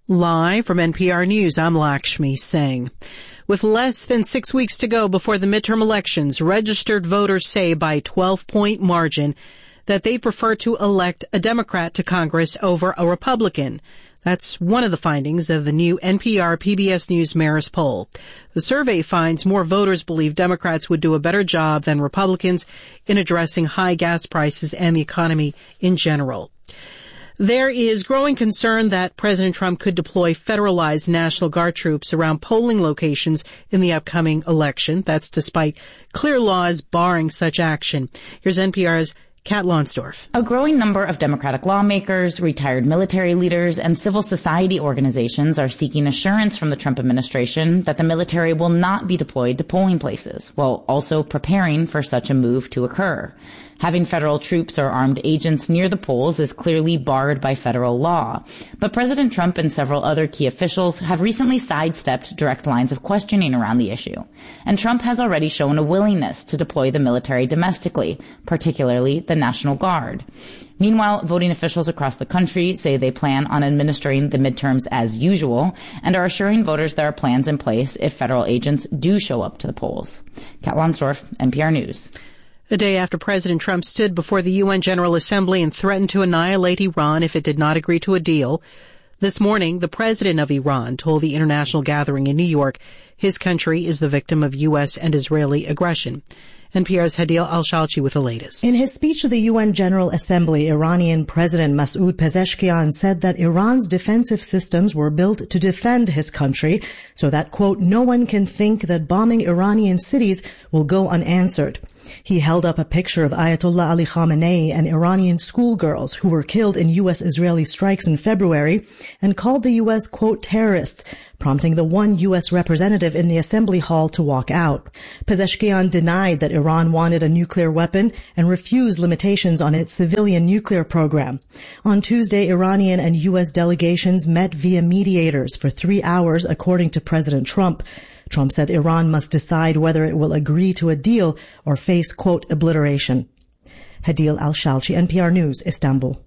Live from NPR News, I'm Lakshmi Singh. With less than 6 weeks to go before the midterm elections, registered voters say by a 12-point margin that they prefer to elect a Democrat to Congress over a Republican. That's one of the findings of the new NPR PBS News Marist poll. The survey finds more voters believe Democrats would do a better job than Republicans in addressing high gas prices and the economy in general. There is growing concern that President Trump could deploy federalized National Guard troops around polling locations in the upcoming election. That's despite clear laws barring such action. Here's NPR's Kat Lonsdorf. A growing number of Democratic lawmakers, retired military leaders, and civil society organizations are seeking assurance from the Trump administration that the military will not be deployed to polling places, while also preparing for such a move to occur. Having federal troops or armed agents near the polls is clearly barred by federal law. But President Trump and several other key officials have recently sidestepped direct lines of questioning around the issue. And Trump has already shown a willingness to deploy the military domestically, particularly the National Guard. Meanwhile, voting officials across the country say they plan on administering the midterms as usual and are assuring voters there are plans in place if federal agents do show up to the polls. Kat Lonsdorf, NPR News. A day after President Trump stood before the UN General Assembly and threatened to annihilate Iran if it did not agree to a deal, this morning the president of Iran told the international gathering in New York his country is the victim of U.S. and Israeli aggression. NPR's Hadil Al-Shalchi with the latest. In his speech to the UN General Assembly, Iranian President Masoud Pezeshkian said that Iran's defensive systems were built to defend his country so that, quote, no one can think that bombing Iranian cities will go unanswered. He held up a picture of Ayatollah Ali Khamenei and Iranian schoolgirls who were killed in U.S.-Israeli strikes in February and called the U.S., quote, terrorists, prompting the one U.S. representative in the assembly hall to walk out. Pezeshkian denied that Iran wanted a nuclear weapon and refused limitations on its civilian nuclear program. On Tuesday, Iranian and U.S. delegations met via mediators for 3 hours, according to President Trump. Trump said Iran must decide whether it will agree to a deal or face, quote, obliteration. Hadil Al-Shalchi, NPR News, Istanbul.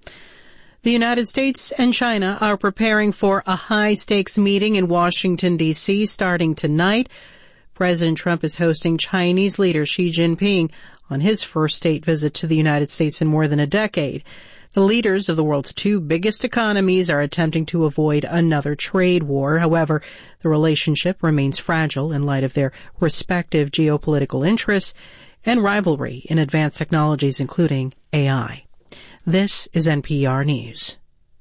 The United States and China are preparing for a high-stakes meeting in Washington, D.C. starting tonight. President Trump is hosting Chinese leader Xi Jinping on his first state visit to the United States in more than a decade. The leaders of the world's two biggest economies are attempting to avoid another trade war. However, the relationship remains fragile in light of their respective geopolitical interests and rivalry in advanced technologies, including AI. This is NPR News.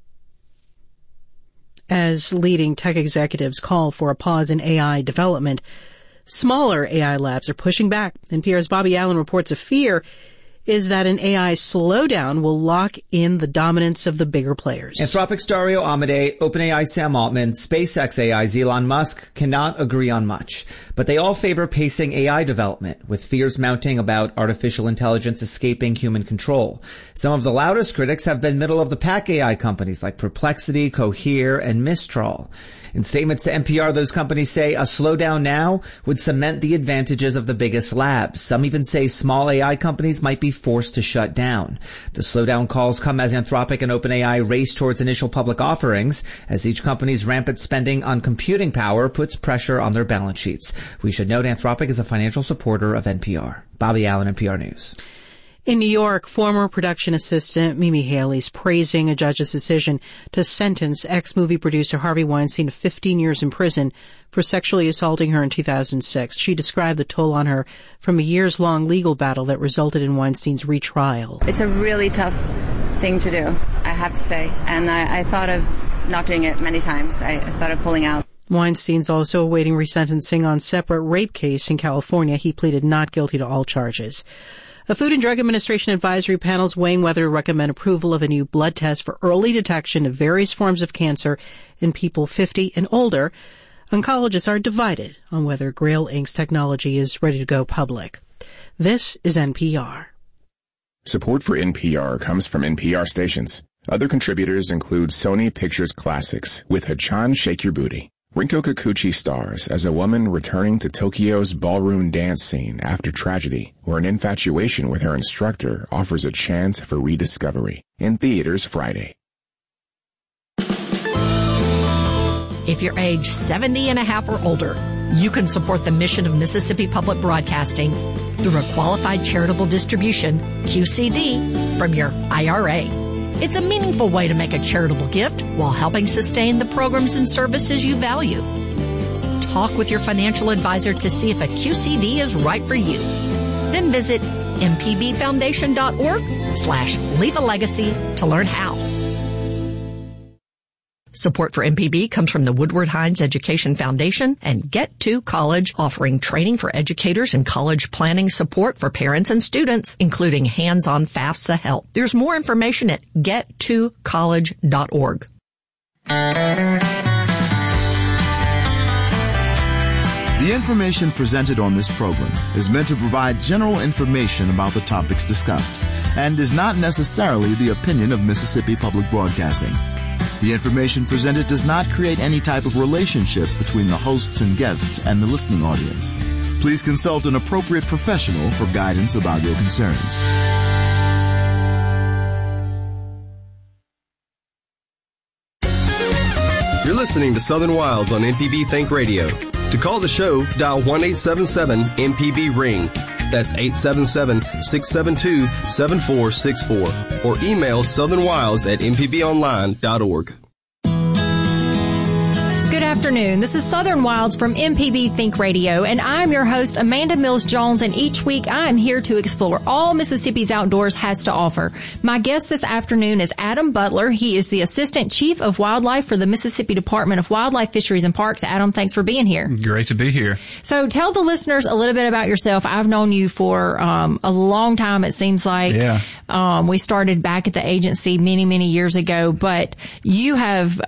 As leading tech executives call for a pause in AI development, smaller AI labs are pushing back. NPR's Bobby Allen reports a fear is that an AI slowdown will lock in the dominance of the bigger players. Anthropic's Dario Amodei, OpenAI Sam Altman, SpaceX AI's Elon Musk cannot agree on much. But they all favor pacing AI development, with fears mounting about artificial intelligence escaping human control. Some of the loudest critics have been middle-of-the-pack AI companies like Perplexity, Cohere, and Mistral. In statements to NPR, those companies say a slowdown now would cement the advantages of the biggest labs. Some even say small AI companies might be forced to shut down. The slowdown calls come as Anthropic and OpenAI race towards initial public offerings, as each company's rampant spending on computing power puts pressure on their balance sheets. We should note Anthropic is a financial supporter of NPR. Bobby Allen, NPR News. In New York, former production assistant Mimi Haley is praising a judge's decision to sentence ex-movie producer Harvey Weinstein to 15 years in prison for sexually assaulting her in 2006. She described the toll on her from a years-long legal battle that resulted in Weinstein's retrial. It's a really tough thing to do, I have to say, and I thought of not doing it many times. I thought of pulling out. Weinstein's also awaiting resentencing on separate rape case in California. He pleaded not guilty to all charges. A Food and Drug Administration advisory panel is weighing whether to recommend approval of a new blood test for early detection of various forms of cancer in people 50 and older. Oncologists are divided on whether Grail Inc.'s technology is ready to go public. This is NPR. Support for NPR comes from NPR stations. Other contributors include Sony Pictures Classics with Hachan Shake Your Booty. Rinko Kikuchi stars as a woman returning to Tokyo's ballroom dance scene after tragedy, where an infatuation with her instructor offers a chance for rediscovery. In theaters Friday. if you're age 70 and a half or older. You can support the mission of Mississippi Public Broadcasting through a qualified charitable distribution, QCD, from your IRA. It's a meaningful way to make a charitable gift while helping sustain the programs and services you value. Talk with your financial advisor to see if a QCD is right for you. Then visit mpbfoundation.org/leave a legacy to learn how. Support for MPB comes from the Woodward Hines Education Foundation and Get to College, offering training for educators and college planning support for parents and students, including hands-on FAFSA help. There's more information at gettocollege.org. The information presented on this program is meant to provide general information about the topics discussed and is not necessarily the opinion of Mississippi Public Broadcasting. The information presented does not create any type of relationship between the hosts and guests and the listening audience. Please consult an appropriate professional for guidance about your concerns. You're listening to Southern Wilds on MPB Think Radio. To call the show, dial 1-877-MPB-RING. That's 877-672-7464. Or email southernwilds@mpbonline.org. Good afternoon. This is Southern Wilds from MPB Think Radio, and I'm your host, Amanda Mills-Jones, and each week I'm here to explore all Mississippi's outdoors has to offer. My guest this afternoon is Adam Butler. He is the Assistant Chief of Wildlife for the Mississippi Department of Wildlife, Fisheries, and Parks. Adam, thanks for being here. Great to be here. So tell the listeners a little bit about yourself. I've known you for a long time, it seems like. Yeah. We started back at the agency many, many years ago, but you have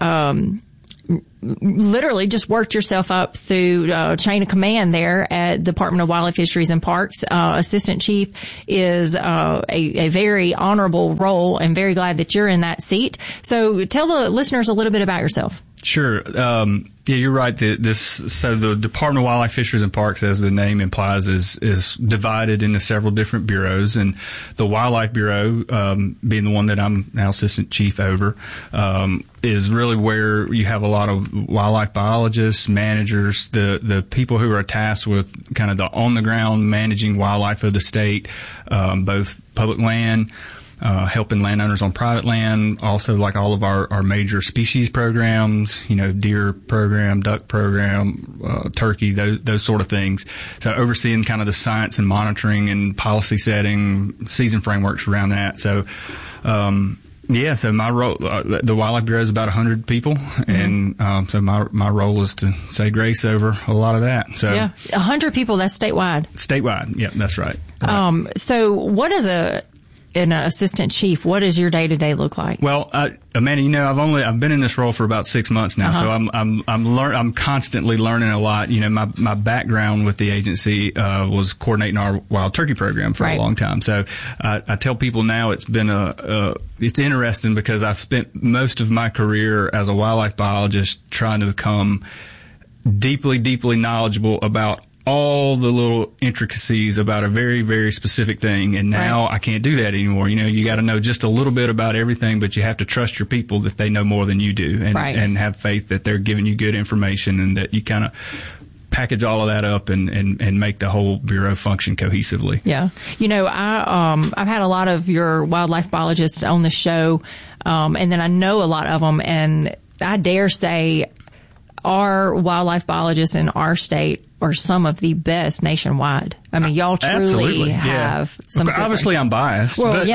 literally just worked yourself up through chain of command there at Department of Wildlife, Fisheries, and Parks. Assistant Chief is a very honorable role, and very glad that you're in that seat. So tell the listeners a little bit about yourself. Sure. Yeah, you're right. So the Department of Wildlife, Fisheries, and Parks, as the name implies, is divided into several different bureaus, and the Wildlife Bureau, being the one that I'm now Assistant Chief over, is really where you have a lot of wildlife biologists, managers, the people who are tasked with kind of the on-the-ground managing wildlife of the state, both public land, helping landowners on private land, also like all of our major species programs, deer program, duck program, turkey, those sort of things. So overseeing kind of the science and monitoring and policy setting, season frameworks around that. So, so my role, the Wildlife Bureau is about 100 people, and so my role is to say grace over a lot of that. So yeah, 100 people. That's statewide. Statewide, yeah, that's right. So what is an assistant chief? What does your day to day look like? Well, Amanda, I've been in this role for about 6 months now, so I'm constantly learning a lot. My background with the agency was coordinating our wild turkey program for a long time. So I tell people now it's been it's interesting because I've spent most of my career as a wildlife biologist trying to become deeply, deeply knowledgeable about all the little intricacies about a very, very specific thing. And now I can't do that anymore. You got to know just a little bit about everything, but you have to trust your people that they know more than you do, and have faith that they're giving you good information, and that you kind of package all of that up and make the whole bureau function cohesively. Yeah. I've had a lot of your wildlife biologists on the show, and then I know a lot of them, and I dare say our wildlife biologists in our state are some of the best nationwide. I mean, y'all truly have some. Obviously, I'm biased. Well, but,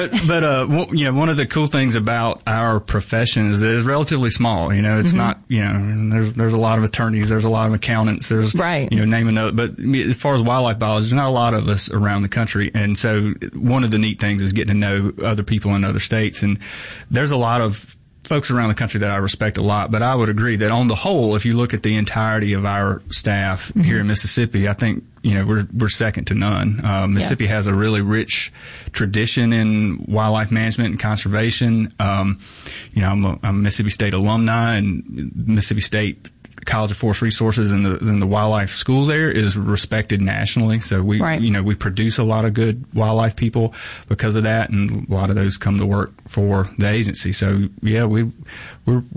But one of the cool things about our profession is that it's relatively small. It's not. There's a lot of attorneys. There's a lot of accountants. There's name another. But as far as wildlife biologists, there's not a lot of us around the country. And so one of the neat things is getting to know other people in other states. And there's a lot of folks around the country that I respect a lot, but I would agree that on the whole, if you look at the entirety of our staff here in Mississippi, I think, we're second to none. Mississippi has a really rich tradition in wildlife management and conservation. I'm a Mississippi State alumni, and Mississippi State College of Forest Resources and the wildlife school there is respected nationally. So we produce a lot of good wildlife people because of that, and a lot of those come to work for the agency. So yeah, we're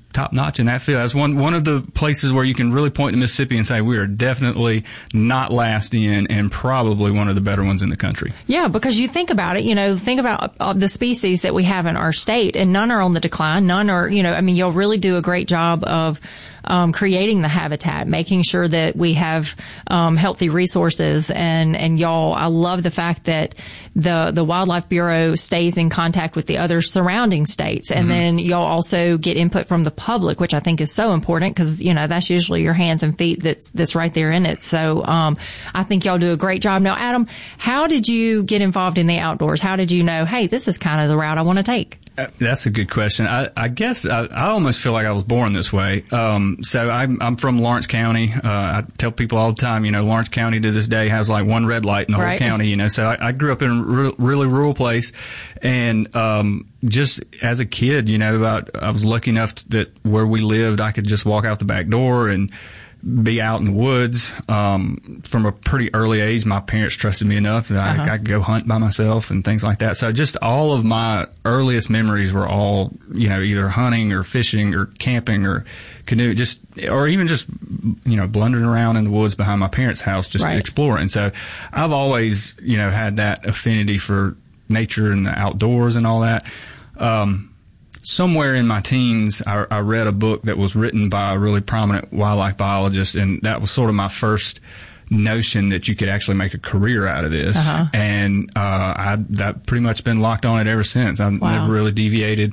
top notch in that field. That's one of the places where you can really point to Mississippi and say we are definitely not last in, and probably one of the better ones in the country. Yeah, because you think about it, think about the species that we have in our state, and none are on the decline. None are, you'll really do a great job of creating the habitat, making sure that we have healthy resources, and y'all, I love the fact that the Wildlife Bureau stays in contact with the other surrounding states, and then y'all also get input from the public, which I think is so important, because that's usually your hands and feet that's right there in it. So I think y'all do a great job. Now, Adam, how did you get involved in the outdoors? How did you know, hey, this is kind of the route I want to take? That's a good question. I guess I almost feel like I was born this way. So I'm from Lawrence County. I tell people all the time, Lawrence County to this day has like one red light in the whole county, So I grew up in a really rural place. And just as a kid, I was lucky enough that where we lived, I could just walk out the back door and be out in the woods. From a pretty early age, my parents trusted me enough that I could go hunt by myself and things like that. So just all of my earliest memories were all, either hunting or fishing or camping or canoe, or even just blundering around in the woods behind my parents' house, just exploring. So I've always, had that affinity for nature and the outdoors and all that. Somewhere in my teens, I read a book that was written by a really prominent wildlife biologist, and that was sort of my first notion that you could actually make a career out of this. And I've pretty much been locked on it ever since. I've never really deviated.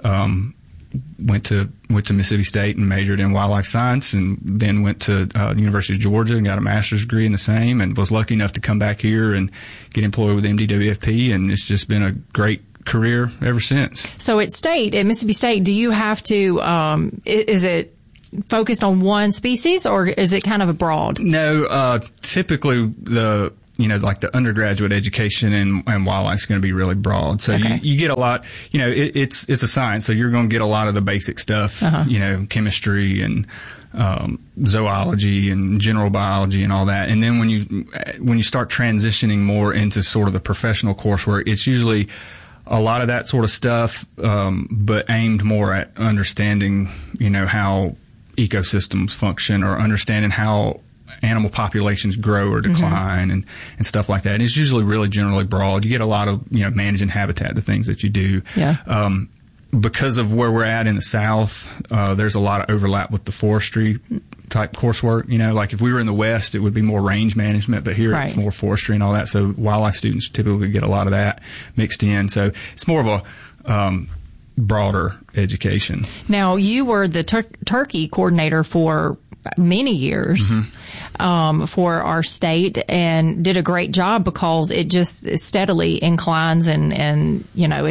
Went to Mississippi State and majored in wildlife science, and then went to University of Georgia and got a master's degree in the same, and was lucky enough to come back here and get employed with MDWFP, and it's just been a great career ever since. So at Mississippi State, do you have to, is it focused on one species, or is it kind of a broad? No, typically the undergraduate education and wildlife is going to be really broad. So you get a lot, it's a science, so you're going to get a lot of the basic stuff, chemistry and zoology and general biology and all that. And then when you start transitioning more into sort of the professional coursework, it's usually a lot of that sort of stuff, but aimed more at understanding, how ecosystems function, or understanding how animal populations grow or decline and stuff like that. And it's usually really generally broad. You get a lot of, managing habitat, the things that you do. Yeah. Because of where we're at in the South, there's a lot of overlap with the forestry type coursework. Like if we were in the West, it would be more range management, but here it's more forestry and all that. So wildlife students typically get a lot of that mixed in. So it's more of a broader education. Now, you were the turkey coordinator for many years for our state, and did a great job, because it just steadily inclines, and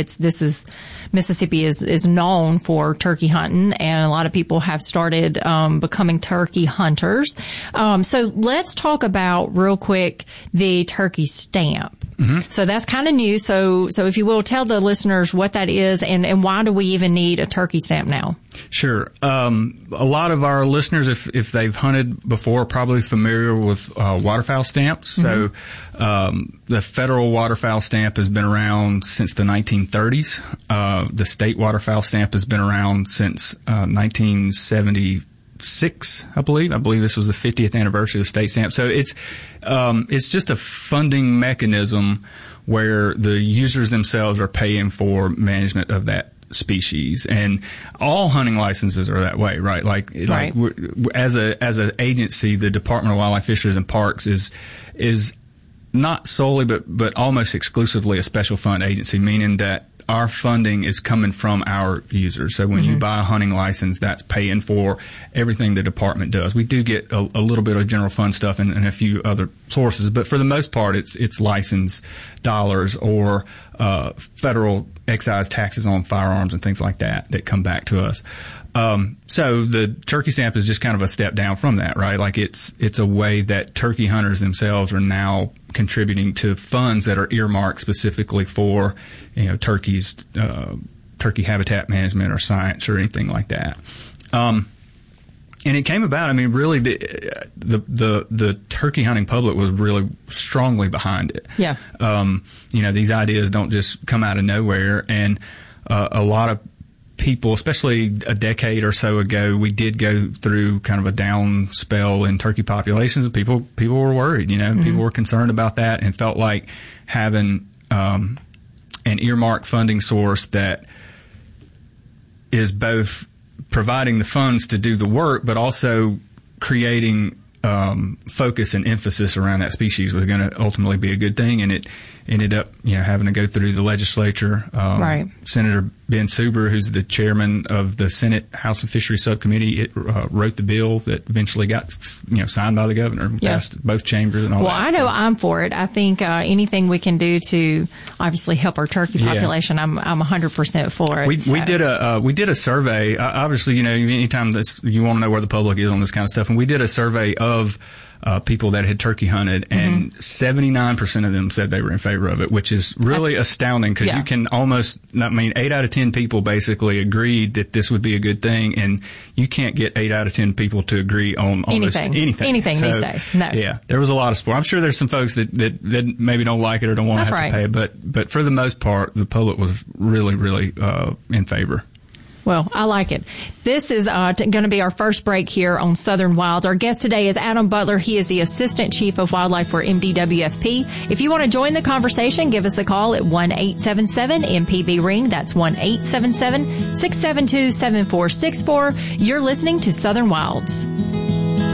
Mississippi is known for turkey hunting, and a lot of people have started becoming turkey hunters. So let's talk about real quick the turkey stamp. So that's kind of new. So if you will, tell the listeners what that is, and why do we even need a turkey stamp now? Sure. A lot of our listeners, if they've hunted before, are probably familiar with waterfowl stamps. So the federal waterfowl stamp has been around since the 1930s. The state waterfowl stamp has been around since 1976, I believe. I believe this was the 50th anniversary of the state stamp. So it's just a funding mechanism where the users themselves are paying for management of that species, and all hunting licenses are that way, right? Like as an agency, the Department of Wildlife, Fisheries and Parks is not solely but almost exclusively a special fund agency, meaning that our funding is coming from our users. So when you buy a hunting license, that's paying for everything the department does. We do get a little bit of general fund stuff and a few other sources, but for the most part, it's license dollars or federal excise taxes on firearms and things like that come back to us. So the turkey stamp is just kind of a step down from that, right? Like it's a way that turkey hunters themselves are now contributing to funds that are earmarked specifically for, turkeys, turkey habitat management or science or anything like that. And it came about, really the turkey hunting public was really strongly behind it. Yeah. These ideas don't just come out of nowhere, and a lot of people, especially a decade or so ago, we did go through kind of a down spell in turkey populations. People were worried, people were concerned about that and felt like having an earmarked funding source that is both providing the funds to do the work, but also creating focus and emphasis around that species was going to ultimately be a good thing. And it ended up, having to go through the legislature. Right. Senator Ben Suber, who's the chairman of the Senate House and Fisheries Subcommittee, wrote the bill that eventually got, signed by the governor, passed both chambers and all that. Well, I know I'm for it. I think anything we can do to obviously help our turkey population, I'm 100% for it. We did a survey. Obviously, anytime you want to know where the public is on this kind of stuff, and we did a survey of people that had turkey hunted, and 79% of them said they were in favor of it, which is really astounding, because you can almost, 8 out of 10 people basically agreed that this would be a good thing, and you can't get 8 out of 10 people to agree on almost anything. Anything these days. No. Yeah, there was a lot of support. I'm sure there's some folks that maybe don't like it or don't want to have to pay it, but for the most part, the public was really, really in favor. Well, I like it. This is going to be our first break here on Southern Wilds. Our guest today is Adam Butler. He is the Assistant Chief of Wildlife for MDWFP. If you want to join the conversation, give us a call at 1-877-MPB-RING. That's 1-877-672-7464. You're listening to Southern Wilds.